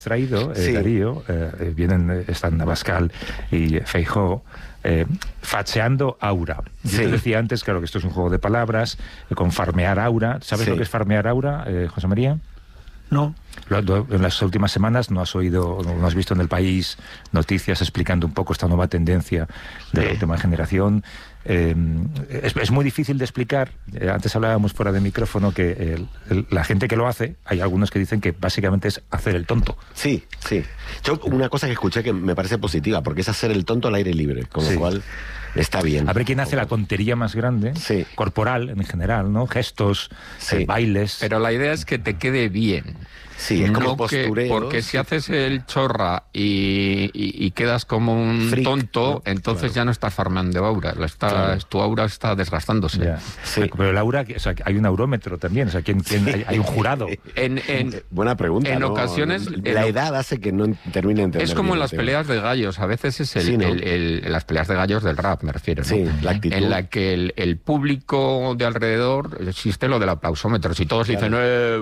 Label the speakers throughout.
Speaker 1: traído, Darío, están Abascal y Feijóo, facheando aura. Yo te decía antes, claro, que esto es un juego de palabras, con farmear aura. ¿Sabes lo que es farmear aura, José María?
Speaker 2: No.
Speaker 1: En las últimas semanas no has oído, no has visto en El País noticias explicando un poco esta nueva tendencia de la última generación. Es muy difícil de explicar. Antes hablábamos fuera de micrófono que la gente que lo hace, hay algunos que dicen que básicamente es hacer el tonto.
Speaker 3: Sí. Yo una cosa que escuché que me parece positiva, porque es hacer el tonto al aire libre, con lo cual está bien.
Speaker 1: A ver quién hace la tontería más grande, corporal en general, ¿no? Gestos, bailes.
Speaker 4: Pero la idea es que te quede bien.
Speaker 3: Sí, es como postureo.
Speaker 4: Porque si haces el chorra y quedas como un
Speaker 3: freak,
Speaker 4: tonto,
Speaker 3: ¿no?
Speaker 4: entonces ya no estás farmeando aura. Tu aura está desgastándose.
Speaker 1: Pero el aura, o sea, hay un aurómetro también. O sea, hay un jurado.
Speaker 3: Buena pregunta.
Speaker 4: En ocasiones...
Speaker 3: La edad hace que no termine de entender.
Speaker 4: Es como en las peleas de gallos. A veces es las peleas de gallos del rap, me refiero, ¿no?
Speaker 3: Sí, la actitud.
Speaker 4: En la que el público de alrededor existe lo del aplausómetro. Si todos dicen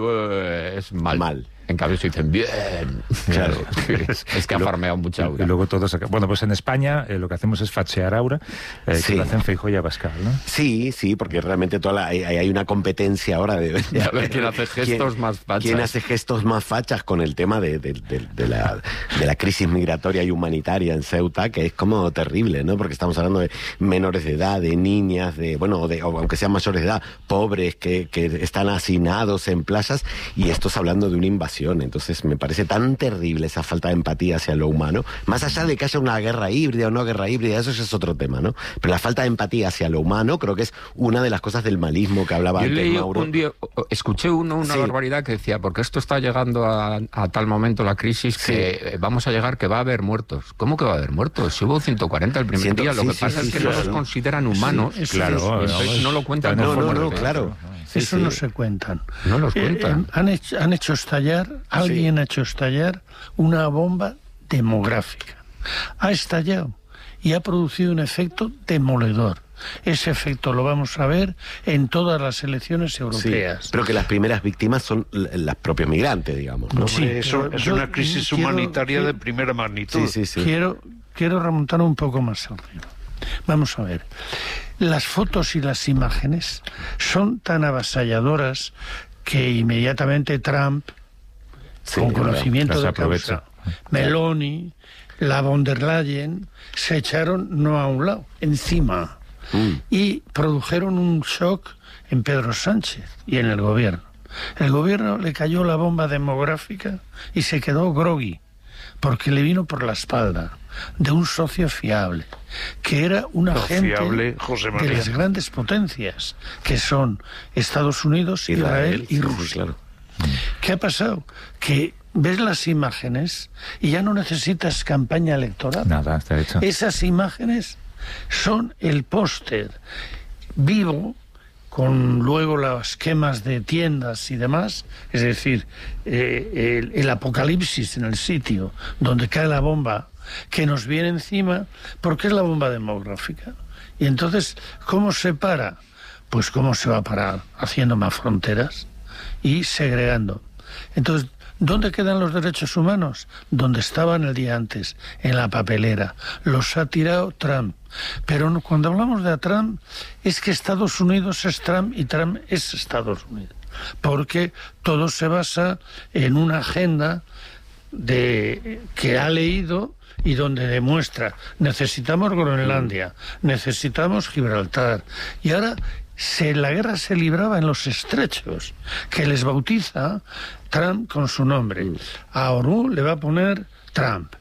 Speaker 4: es mal. En cambio, se dicen bien.
Speaker 3: Claro.
Speaker 4: Es que ha farmeado mucha aura.
Speaker 1: Y luego todos... Bueno, pues en España lo que hacemos es fachear aura, que lo hacen Feijóo y Abascal, ¿no?
Speaker 3: Sí, porque realmente hay una competencia ahora de
Speaker 4: a ver quién hace gestos más fachas.
Speaker 3: ¿Quién hace gestos más fachas con el tema de la crisis migratoria y humanitaria en Ceuta, que es como terrible, ¿no? Porque estamos hablando de menores de edad, de niñas, o aunque sean mayores de edad, pobres que están hacinados en playas, y esto es hablando de una invasión. Entonces me parece tan terrible esa falta de empatía hacia lo humano, más allá de que haya una guerra híbrida o no guerra híbrida, eso ya es otro tema, ¿no? Pero la falta de empatía hacia lo humano creo que es una de las cosas del malismo que hablaba antes Mauro.
Speaker 4: Un día, escuché una barbaridad que decía, porque esto está llegando a tal momento la crisis que vamos a llegar que va a haber muertos. ¿Cómo que va a haber muertos? Si hubo 140 el primer día, lo que pasa es que no los consideran humanos.
Speaker 1: Claro.
Speaker 4: Entonces no lo cuentan.
Speaker 3: No, claro.
Speaker 2: Eso no se cuentan.
Speaker 4: No los cuentan.
Speaker 2: Han hecho estallar, alguien ha hecho estallar una bomba demográfica. Ha estallado y ha producido un efecto demoledor. Ese efecto lo vamos a ver en todas las elecciones europeas.
Speaker 3: Sí, pero que las primeras víctimas son las propios migrantes, digamos, ¿no?
Speaker 5: Sí, eso es una crisis humanitaria de primera magnitud.
Speaker 3: Sí.
Speaker 2: Quiero remontar un poco más arriba. Vamos a ver. Las fotos y las imágenes son tan avasalladoras que inmediatamente Trump, con conocimiento de causa, Meloni, la von der Leyen, se echaron no a un lado, encima, y produjeron un shock en Pedro Sánchez y en el gobierno. El gobierno le cayó la bomba demográfica y se quedó groggy, porque le vino por la espalda de un socio fiable, que era un agente de las grandes potencias, que son Estados Unidos, Israel y Rusia. Claro. ¿Qué ha pasado? Que ves las imágenes y ya no necesitas campaña electoral.
Speaker 1: Nada, está hecho.
Speaker 2: Esas imágenes son el póster vivo, con luego los esquemas de tiendas y demás, es decir, el apocalipsis en el sitio donde cae la bomba que nos viene encima, porque es la bomba demográfica. Y entonces, ¿cómo se para? Pues ¿cómo se va a parar? Haciendo más fronteras y segregando. Entonces, ¿dónde quedan los derechos humanos? Donde estaban el día antes, en la papelera. Los ha tirado Trump. Pero cuando hablamos de Trump, es que Estados Unidos es Trump y Trump es Estados Unidos. Porque todo se basa en una agenda que ha leído y donde demuestra, necesitamos Groenlandia, necesitamos Gibraltar. Y ahora la guerra se libraba en los estrechos, que les bautiza Trump con su nombre. A Orú le va a poner Trump.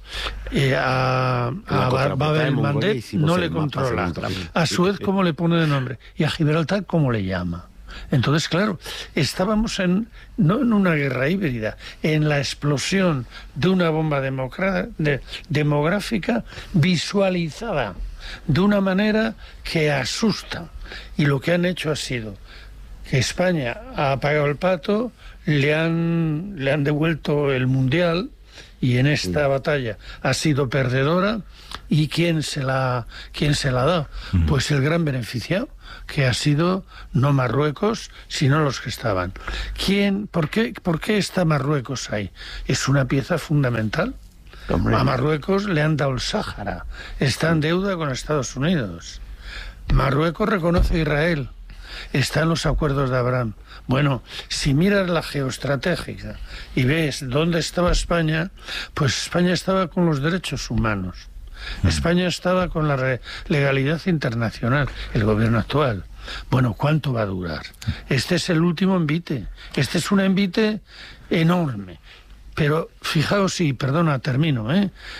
Speaker 2: A Bab el-Mandeb no le controla. A Suez, ¿cómo le pone de nombre? Y a Gibraltar, ¿cómo le llama? Entonces, claro, estábamos no en una guerra híbrida, en la explosión de una bomba demográfica visualizada de una manera que asusta. Y lo que han hecho ha sido que España ha pagado el pato, le han devuelto el Mundial y en esta batalla ha sido perdedora. ¿Y quién se la da? Pues el gran beneficiado, que ha sido no Marruecos, sino los que estaban. ¿Por qué está Marruecos ahí? Es una pieza fundamental. A Marruecos le han dado el Sáhara, está en deuda con Estados Unidos. Marruecos reconoce a Israel, está en los acuerdos de Abraham. Bueno, si miras la geoestratégica y ves dónde estaba España, pues España estaba con los derechos humanos. España estaba con la legalidad internacional, el gobierno actual. Bueno, ¿cuánto va a durar? Este es el último envite. Este es un envite enorme. Pero fijaos, termino,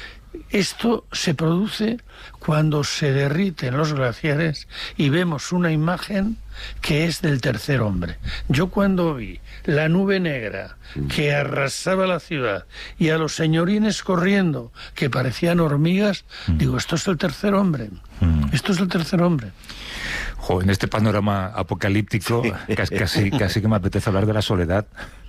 Speaker 2: esto se produce cuando se derriten los glaciares y vemos una imagen que es del tercer hombre. Yo cuando vi la nube negra que arrasaba la ciudad y a los señorines corriendo que parecían hormigas, digo, esto es el tercer hombre. Esto es el tercer hombre.
Speaker 1: Jo, en este panorama apocalíptico, casi que me apetece hablar de la soledad.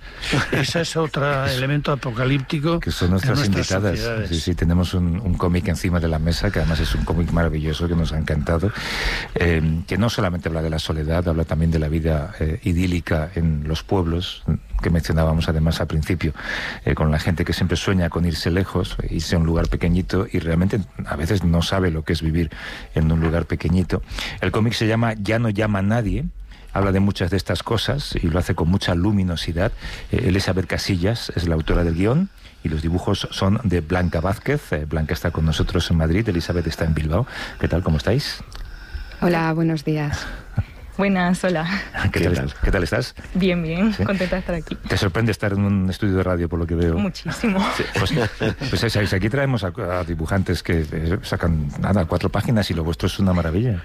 Speaker 2: Ese es otro elemento apocalíptico
Speaker 1: que son nuestras invitadas. Sí, tenemos un cómic encima de la mesa, que además es un cómic maravilloso que nos ha encantado, que no solamente habla de la soledad, habla también de la vida idílica en los pueblos, que mencionábamos además al principio, con la gente que siempre sueña con irse lejos, irse a un lugar pequeñito, y realmente a veces no sabe lo que es vivir en un lugar pequeñito. El cómic se llama Ya no llama a nadie. Habla de muchas de estas cosas y lo hace con mucha luminosidad. Elizabeth Casillas es la autora del guión y los dibujos son de Blanca Vázquez. Blanca está con nosotros en Madrid, Elizabeth está en Bilbao. ¿Qué tal? ¿Cómo estáis?
Speaker 6: Hola, buenos días.
Speaker 7: Buenas, hola.
Speaker 1: ¿Qué tal estás?
Speaker 7: Bien, bien,
Speaker 1: ¿Sí?
Speaker 7: Contenta de estar aquí.
Speaker 1: ¿Te sorprende estar en un estudio de radio, por lo que veo?
Speaker 7: Muchísimo.
Speaker 1: Sí, pues aquí traemos a dibujantes que sacan 4 páginas y lo vuestro es una maravilla.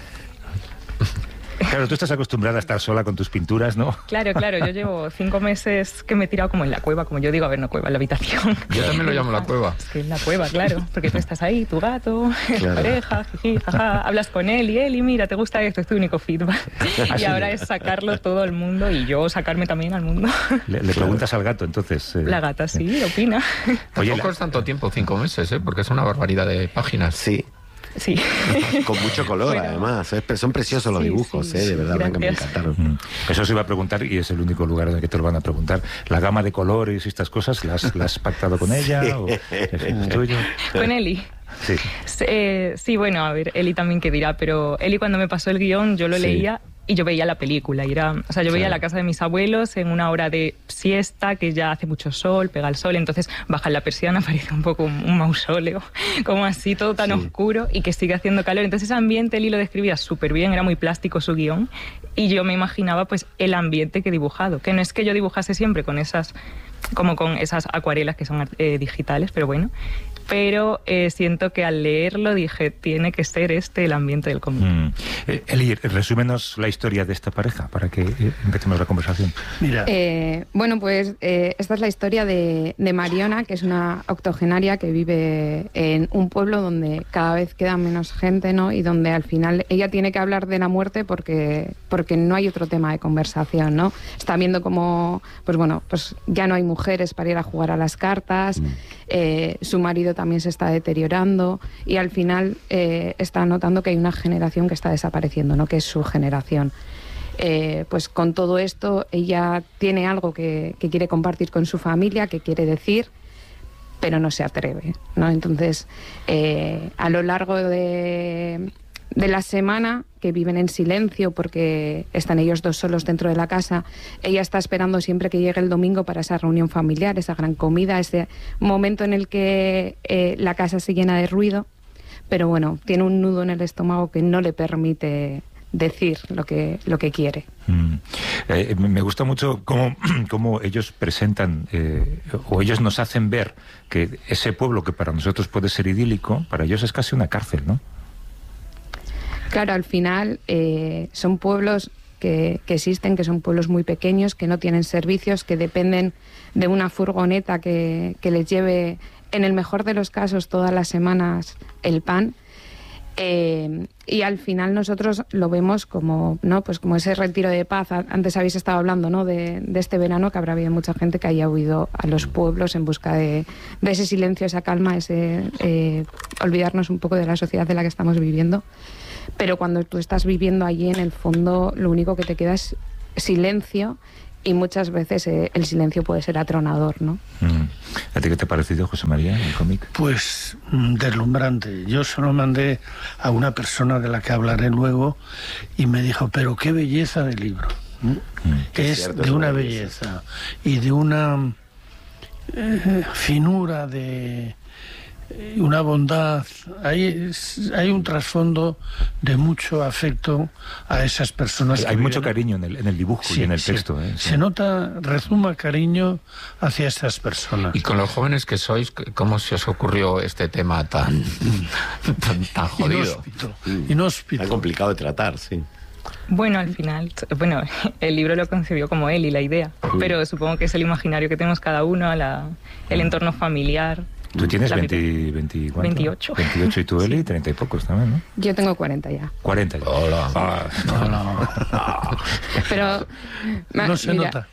Speaker 1: Claro, tú estás acostumbrada a estar sola con tus pinturas, ¿no?
Speaker 7: Claro, yo llevo 5 meses que me he tirado como en la cueva, como yo digo, no cueva, en la habitación.
Speaker 4: Yo también lo llamo la cueva.
Speaker 7: Es que en la cueva, claro, porque tú estás ahí, tu gato, tu pareja, jiji, jaja, hablas con él y mira, te gusta esto, es tu único feedback. Y ahora es sacarlo todo al mundo y yo sacarme también al mundo.
Speaker 1: Le preguntas al gato, entonces.
Speaker 7: La gata sí, opina.
Speaker 4: Oye, tampoco es tanto tiempo, 5 meses, porque es una barbaridad de páginas.
Speaker 3: Sí.
Speaker 7: Sí.
Speaker 3: Con mucho color, bueno, además. Son preciosos los dibujos, de verdad, Blanca, me encantaron.
Speaker 1: Eso se iba a preguntar y es el único lugar en el que te lo van a preguntar. ¿La gama de colores y estas cosas la has pactado con ella? ¿O es tuyo?
Speaker 7: Con Eli. Sí, bueno, a ver, Eli también qué dirá, pero Eli cuando me pasó el guión yo lo leía y yo veía la película. Y yo veía la casa de mis abuelos en una hora de siesta, que ya hace mucho sol, pega el sol, entonces bajan la persiana, parece un poco un mausoleo, como así, todo tan oscuro y que sigue haciendo calor. Entonces ese ambiente Eli lo describía súper bien, era muy plástico su guión y yo me imaginaba pues el ambiente que he dibujado, que no es que yo dibujase siempre con esas acuarelas que son digitales, pero bueno. Pero siento que al leerlo dije, tiene que ser el ambiente del cómic.
Speaker 1: Eli, resúmenos la historia de esta pareja para que empecemos la conversación.
Speaker 2: Mira.
Speaker 6: Bueno, pues esta es la historia de Mariona, que es una octogenaria que vive en un pueblo donde cada vez queda menos gente, ¿no? Y donde al final ella tiene que hablar de la muerte porque no hay otro tema de conversación, ¿no? Está viendo como, pues ya no hay mujeres para ir a jugar a las cartas, su marido también se está deteriorando y al final está notando que hay una generación que está desapareciendo, ¿no? Que es su generación. Pues con todo esto ella tiene algo que quiere compartir con su familia, que quiere decir, pero no se atreve, ¿no? Entonces a lo largo de la semana, que viven en silencio porque están ellos dos solos dentro de la casa, ella está esperando siempre que llegue el domingo para esa reunión familiar, esa gran comida, ese momento en el que la casa se llena de ruido, pero bueno, tiene un nudo en el estómago que no le permite decir lo que quiere.
Speaker 1: Me gusta mucho cómo ellos presentan o ellos nos hacen ver que ese pueblo que para nosotros puede ser idílico, para ellos es casi una cárcel, ¿no?
Speaker 6: Claro, al final son pueblos que existen, que son pueblos muy pequeños, que no tienen servicios, que dependen de una furgoneta que les lleve, en el mejor de los casos, todas las semanas el pan. Y al final nosotros lo vemos como, ¿no? Pues como ese retiro de paz. Antes habéis estado hablando, ¿no? de este verano, que habrá habido mucha gente que haya huido a los pueblos en busca de ese silencio, esa calma, ese olvidarnos un poco de la sociedad en la que estamos viviendo. Pero cuando tú estás viviendo allí, en el fondo, lo único que te queda es silencio. Y muchas veces el silencio puede ser atronador, ¿no?
Speaker 1: ¿A ti qué te ha parecido, José María, el cómic?
Speaker 2: Pues deslumbrante. Yo solo mandé a una persona de la que hablaré luego y me dijo, pero qué belleza de libro. Es de una belleza y de una finura, de una bondad. Hay un trasfondo de mucho afecto a esas personas.
Speaker 1: Hay mucho cariño en el dibujo y en el texto.
Speaker 2: Se nota, rezuma cariño hacia estas personas.
Speaker 4: Y con los jóvenes que sois, ¿cómo se os ocurrió este tema tan jodido?
Speaker 2: Inhóspito.
Speaker 3: Tan complicado de tratar, sí.
Speaker 7: Bueno, al final, el libro lo concibió como él y la idea, pero supongo que es el imaginario que tenemos cada uno, el entorno familiar.
Speaker 1: Tú tienes 28. 28 y tú, Eli, 30 y pocos también, ¿no?
Speaker 6: Yo tengo 40 ya.
Speaker 1: 40 ya.
Speaker 4: Hola.
Speaker 2: No.
Speaker 6: Pero
Speaker 2: no se nota.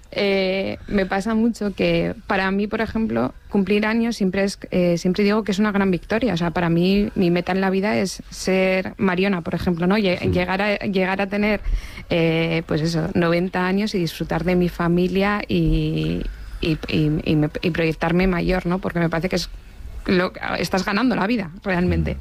Speaker 6: Me pasa mucho que para mí, por ejemplo, cumplir años siempre digo que es una gran victoria. O sea, para mí mi meta en la vida es ser Mariona, por ejemplo, ¿no? Llegar a tener, pues eso, 90 años y disfrutar de mi familia y proyectarme mayor, ¿no? Porque me parece que estás ganando la vida, realmente.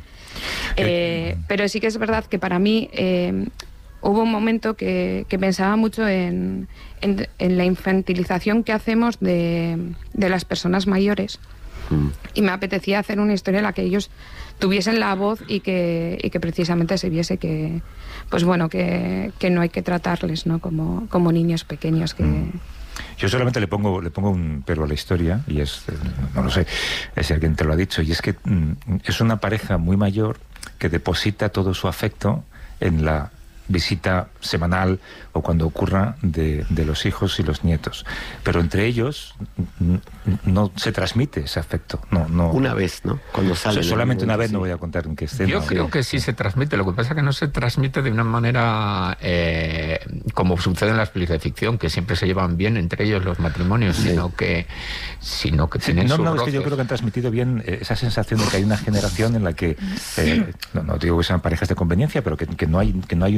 Speaker 6: Pero sí que es verdad que para mí hubo un momento que pensaba mucho en la infantilización que hacemos de las personas mayores. Y me apetecía hacer una historia en la que ellos tuviesen la voz y que precisamente se viese que, pues bueno, que no hay que tratarles, ¿no? como niños pequeños que...
Speaker 1: Yo solamente le pongo un pero a la historia, y no lo sé, si alguien te lo ha dicho, y es que es una pareja muy mayor que deposita todo su afecto en la visita semanal o cuando ocurra de los hijos y los nietos, pero entre ellos no se transmite ese afecto, no.
Speaker 3: Una vez, ¿no? Cuando sale.
Speaker 1: Solamente una vez, no voy a contar en qué escena.
Speaker 4: Yo creo que sí se transmite, lo que pasa es que no se transmite de una manera como sucede en las películas de ficción, que siempre se llevan bien entre ellos los matrimonios, sino que tienen sus roces.
Speaker 1: Es que yo creo que han transmitido bien esa sensación de que hay una generación en la que no digo que sean parejas de conveniencia, pero que no hay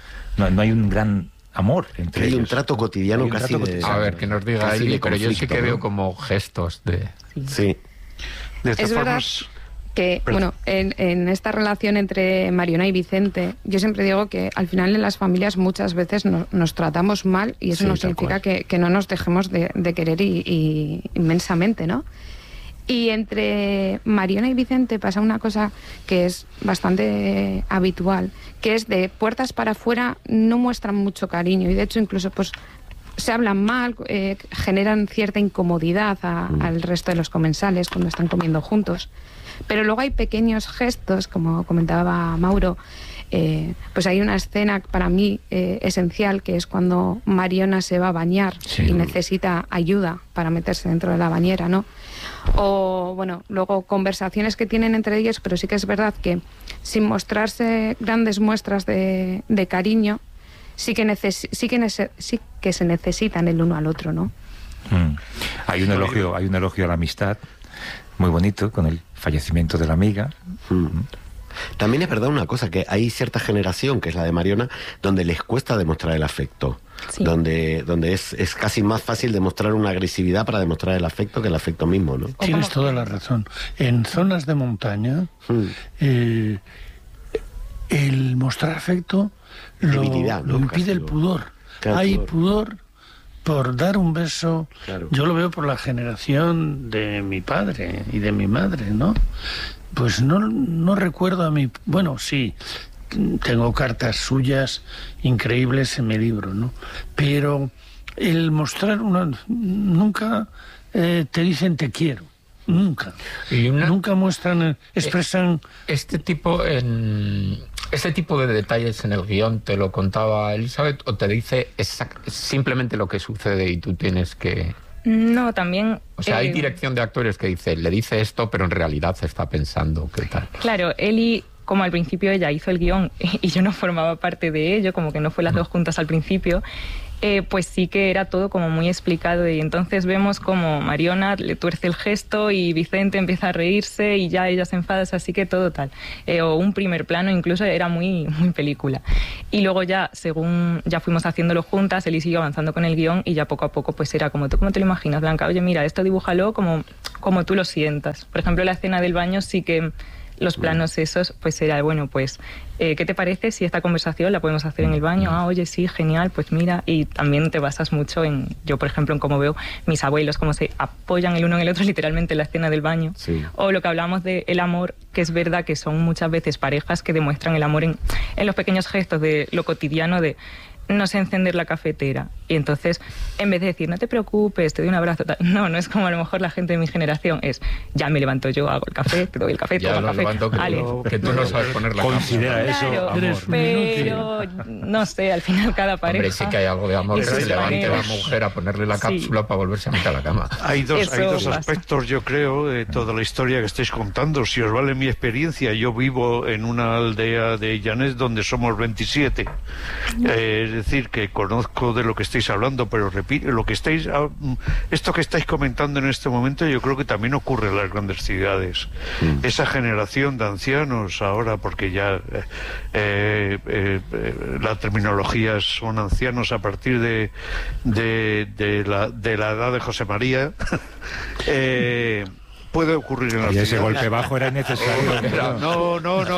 Speaker 1: un gran amor entre ellos.
Speaker 3: Hay un trato cotidiano casi.
Speaker 4: A ver, que nos diga Eli, pero yo sí que veo como gestos de...
Speaker 5: Sí.
Speaker 6: Es verdad que, bueno, en esta relación entre Mariona y Vicente, yo siempre digo que al final en las familias muchas veces nos tratamos mal y eso no significa que no nos dejemos de querer inmensamente, ¿no? Y entre Mariona y Vicente pasa una cosa que es bastante habitual, que es de puertas para afuera no muestran mucho cariño y de hecho incluso pues se hablan mal, generan cierta incomodidad al resto de los comensales cuando están comiendo juntos. Pero luego hay pequeños gestos, como comentaba Mauro, pues hay una escena para mí esencial, que es cuando Mariona se va a bañar y necesita ayuda para meterse dentro de la bañera, ¿no? O, bueno, luego conversaciones que tienen entre ellos, pero sí que es verdad que sin mostrarse grandes muestras de cariño, sí que se necesitan el uno al otro, ¿no?
Speaker 1: Hay un elogio a la amistad muy bonito con el fallecimiento de la amiga.
Speaker 3: También es verdad una cosa, que hay cierta generación, que es la de Mariona, donde les cuesta demostrar el afecto. Sí. Donde es casi más fácil demostrar una agresividad para demostrar el afecto que el afecto mismo, ¿no?
Speaker 2: Tienes toda la razón. En zonas de montaña, el mostrar afecto lo impide el pudor. Claro, hay pudor por dar un beso. Claro. Yo lo veo por la generación de mi padre y de mi madre, ¿no? Pues no recuerdo a mi... Bueno, sí, tengo cartas suyas increíbles en mi libro, ¿no? Pero el mostrar nunca te dicen te quiero. Nunca. Nunca muestran, expresan...
Speaker 4: Este tipo de detalles en el guión te lo contaba Elizabeth, o te dice simplemente lo que sucede y tú tienes que...
Speaker 7: No, también...
Speaker 4: O sea, hay dirección de actores que le dice esto, pero en realidad se está pensando qué tal.
Speaker 7: Claro, Eli como al principio ella hizo el guión y yo no formaba parte de ello, como que no fue las dos juntas al principio, pues sí que era todo como muy explicado, y entonces vemos como Mariona le tuerce el gesto y Vicente empieza a reírse y ya ella se enfada, así que todo tal. O un primer plano incluso era muy, muy película. Y luego ya, según ya fuimos haciéndolo juntas, Eli siguió avanzando con el guión y ya poco a poco pues era como, ¿tú cómo te lo imaginas, Blanca? Oye, mira, esto dibújalo como tú lo sientas. Por ejemplo, la escena del baño sí que los planos esos, pues era, bueno, pues, ¿qué te parece si esta conversación la podemos hacer en el baño? Ah, oye, sí, genial, pues mira, y también te basas mucho en, yo por ejemplo, en cómo veo mis abuelos, cómo se apoyan el uno en el otro literalmente en la escena del baño. Sí. O lo que hablamos de el amor, que es verdad que son muchas veces parejas que demuestran el amor en los pequeños gestos de lo cotidiano, de no sé encender la cafetera. Y entonces, en vez de decir, no te preocupes, te doy un abrazo, tal, no es como a lo mejor la gente de mi generación, es, ya me levanto yo, hago el café, te doy el café,
Speaker 4: ya
Speaker 7: tomo el café.
Speaker 4: Que tú no sabes poner la
Speaker 1: considera
Speaker 4: cama.
Speaker 1: Claro,
Speaker 4: eso amor.
Speaker 7: Pero, no sé, al final cada pareja...
Speaker 4: Hombre, sí que hay algo de amor, que se levante la mujer a ponerle la cápsula para volverse a meter a la cama.
Speaker 5: Hay dos aspectos, yo creo, de toda la historia que estáis contando. Si os vale mi experiencia, yo vivo en una aldea de Llanés donde somos 27. Es decir, que conozco de lo que estáis hablando, pero repito, esto que estáis comentando en este momento yo creo que también ocurre en las grandes ciudades. Esa generación de ancianos ahora, porque ya la terminología son ancianos a partir de la edad de José María, puede ocurrir en la ciudad.
Speaker 1: Ese golpe bajo era innecesario.
Speaker 5: No,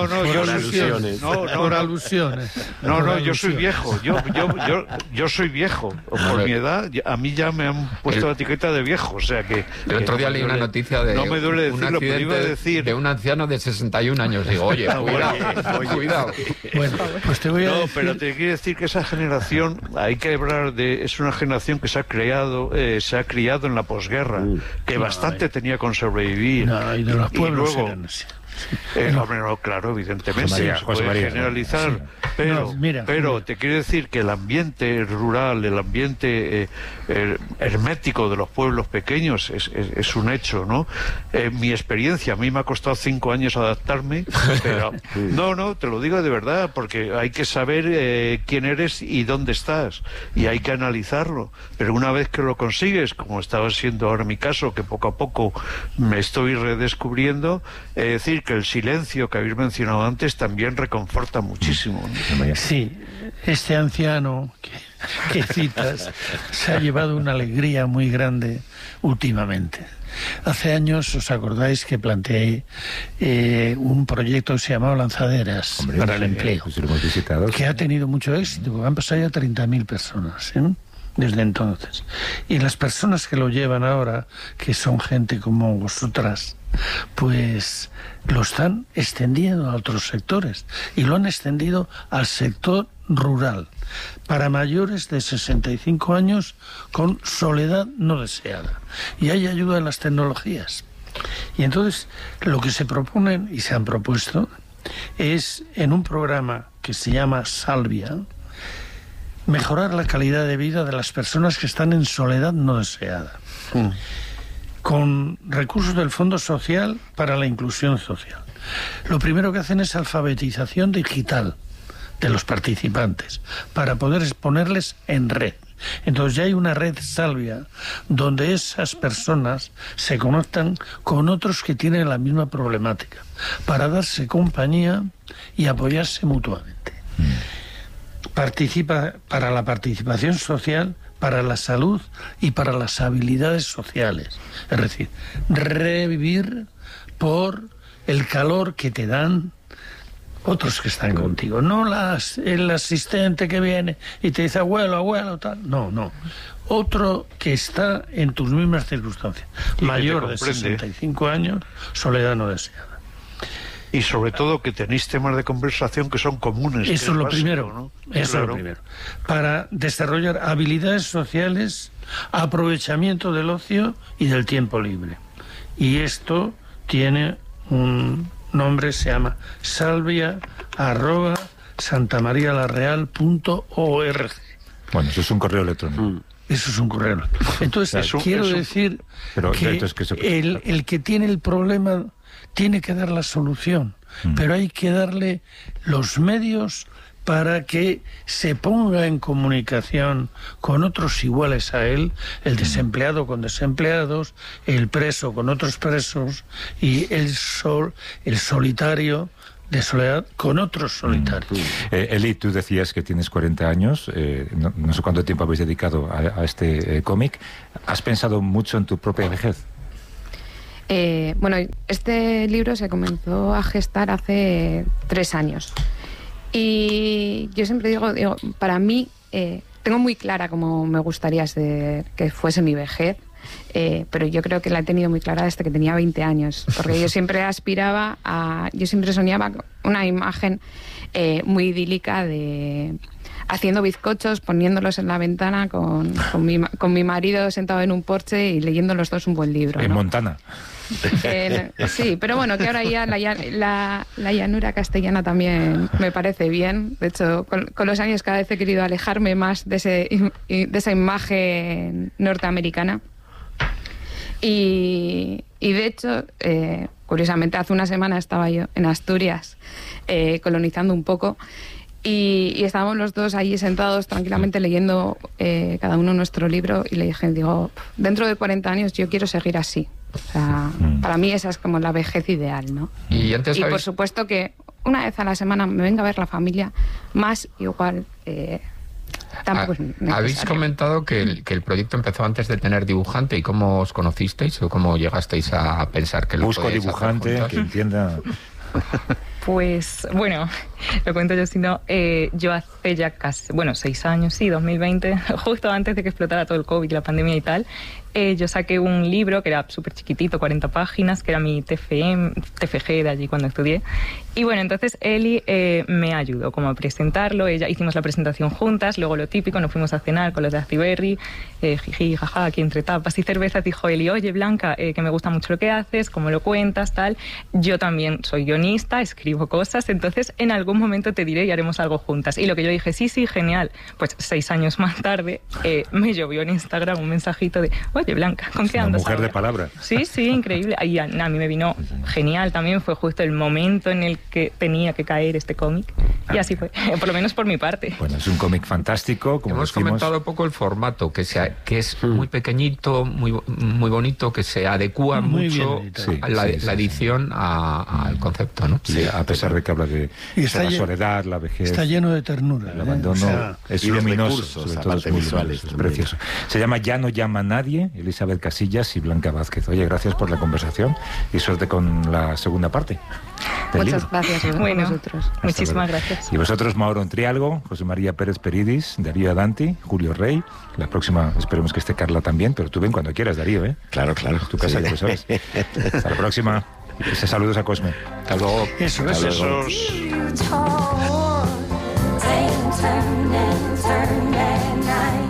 Speaker 2: por alusiones.
Speaker 5: No, yo soy viejo. Yo soy viejo. Por mi edad, a mí ya me han puesto la etiqueta de viejo. O sea que.
Speaker 4: El otro día leí una noticia de.
Speaker 5: No me duele decirlo, pero iba a decir.
Speaker 4: De un anciano de 61 años. Digo, oye, cuidado.
Speaker 2: Bueno, pues te voy a decir...
Speaker 5: pero te quiero decir que esa generación, hay que hablar de. Es una generación que se ha criado en la posguerra, que bastante tenía con sobrevivir.
Speaker 2: No, y de los pueblos
Speaker 5: y luego,
Speaker 2: eran así.
Speaker 5: Claro, evidentemente se puede generalizar, sí. Pero te quiero decir que el ambiente rural, el ambiente hermético de los pueblos pequeños es un hecho, ¿no? Mi experiencia, a mí me ha costado 5 años adaptarme, pero no, te lo digo de verdad, porque hay que saber quién eres y dónde estás, y hay que analizarlo, pero una vez que lo consigues, como estaba siendo ahora mi caso, que poco a poco me estoy redescubriendo, es decir, que el silencio que habéis mencionado antes también reconforta muchísimo, ¿no?
Speaker 2: Sí, este anciano que citas se ha llevado una alegría muy grande últimamente. Hace años, ¿os acordáis que planteé un proyecto que se llamaba Lanzaderas para el empleo?
Speaker 1: Pues lo hemos visitado,
Speaker 2: que ha tenido mucho éxito, han pasado ya 30.000 personas, desde entonces. Y las personas que lo llevan ahora, que son gente como vosotras, pues lo están extendiendo a otros sectores, y lo han extendido al sector rural, para mayores de 65 años con soledad no deseada. Y hay ayuda en las tecnologías. Y entonces lo que se proponen y se han propuesto es, en un programa que se llama Salvia, mejorar la calidad de vida de las personas que están en soledad no deseada. Con recursos del Fondo Social para la Inclusión Social. Lo primero que hacen es alfabetización digital de los participantes para poder ponerles en red. Entonces ya hay una red Salvia donde esas personas se conectan con otros que tienen la misma problemática para darse compañía y apoyarse mutuamente. Participa para la participación social, para la salud y para las habilidades sociales. Es decir, revivir por el calor que te dan otros que están contigo. No el asistente que viene y te dice abuelo, tal. No. Otro que está en tus mismas circunstancias. Mayor de 65 años, soledad no deseada.
Speaker 5: Y sobre todo que tenéis temas de conversación que son comunes.
Speaker 2: Eso es lo primero, ¿no? Eso es lo primero. Para desarrollar habilidades sociales, aprovechamiento del ocio y del tiempo libre. Y esto tiene un nombre, se llama salvia@santamarialareal.org.
Speaker 1: Bueno, eso es un correo electrónico.
Speaker 2: Eso es un correo. Entonces, quiero decir que el que tiene el problema tiene que dar la solución. pero hay que darle los medios para que se ponga en comunicación con otros iguales a él, el desempleado con desempleados, el preso con otros presos y el solitario de soledad con otros solitarios.
Speaker 1: Eli, tú decías que tienes 40 años, no sé cuánto tiempo habéis dedicado a este cómic. ¿Has pensado mucho en tu propia vejez?
Speaker 6: Bueno, este libro se comenzó a gestar hace 3 años. Y yo siempre digo, para mí, tengo muy clara cómo me gustaría que fuese mi vejez, pero yo creo que la he tenido muy clara desde que tenía 20 años, porque yo siempre yo siempre soñaba una imagen muy idílica de haciendo bizcochos, poniéndolos en la ventana con mi marido sentado en un porche y leyendo los dos un buen libro, ¿no?
Speaker 1: En Montana.
Speaker 6: Sí, pero bueno, que ahora ya la llanura castellana también me parece bien. De hecho, con los años cada vez he querido alejarme más de esa imagen norteamericana. Y de hecho, curiosamente, hace una semana estaba yo en Asturias colonizando un poco y estábamos los dos allí sentados tranquilamente leyendo cada uno nuestro libro y le dije, dentro de 40 años yo quiero seguir así. O sea, para mí esa es como la vejez ideal, ¿no? Y por supuesto que una vez a la semana me venga a ver la familia, más igual tampoco es necesario.
Speaker 4: Habéis comentado que el proyecto empezó antes de tener dibujante. ¿Y cómo os conocisteis o cómo llegasteis a pensar que lo
Speaker 1: Busco dibujante que entienda...
Speaker 7: Pues, bueno, lo cuento yo, si no, yo hace ya casi, 6 años, sí, 2020, justo antes de que explotara todo el COVID, la pandemia y tal, yo saqué un libro que era súper chiquitito, 40 páginas, que era mi TFG de allí cuando estudié. Y bueno, entonces Eli me ayudó como a presentarlo, hicimos la presentación juntas, luego lo típico, nos fuimos a cenar con los de Aciberri, jiji, jaja, aquí entre tapas y cervezas, dijo Eli, oye Blanca, que me gusta mucho lo que haces, cómo lo cuentas, tal, yo también soy guionista, escribo cosas, entonces en algún momento te diré y haremos algo juntas. Y lo que yo dije, sí, genial, pues 6 años más tarde me llovió en Instagram un mensajito de, oye Blanca, ¿con qué andas?
Speaker 1: Una mujer
Speaker 7: ahora?
Speaker 1: de palabra.
Speaker 7: Sí, increíble. Y a mí me vino genial también, fue justo el momento en el que tenía que caer este cómic. Y así fue, por lo menos por mi parte.
Speaker 1: Bueno, es un cómic fantástico, como
Speaker 4: hemos comentado un poco el formato, que es muy pequeñito, muy bonito, que se adecúa mucho a la edición al concepto, ¿no?
Speaker 1: Sí, a pesar de que habla de la soledad, la vejez.
Speaker 2: Está lleno de ternura.
Speaker 1: El abandono es luminoso, sobre todo es muy visuales, es precioso. Se llama Ya no llama a nadie, Elizabeth Casillas y Blanca Vázquez. Oye, gracias por la conversación y suerte con la segunda parte.
Speaker 6: Muchas gracias a vosotros.
Speaker 7: Muchísimas gracias.
Speaker 1: Y vosotros, Mauro Entrialgo, José María Pérez Peridis, Darío Adanti, Julio Rey. La próxima esperemos que esté Carla también, pero tú ven cuando quieras, Darío, ¿eh?
Speaker 3: Claro.
Speaker 1: Tu casa, ya lo sabes. Hasta la próxima. Saludos a Cosme.
Speaker 3: Hasta luego.
Speaker 2: Eso.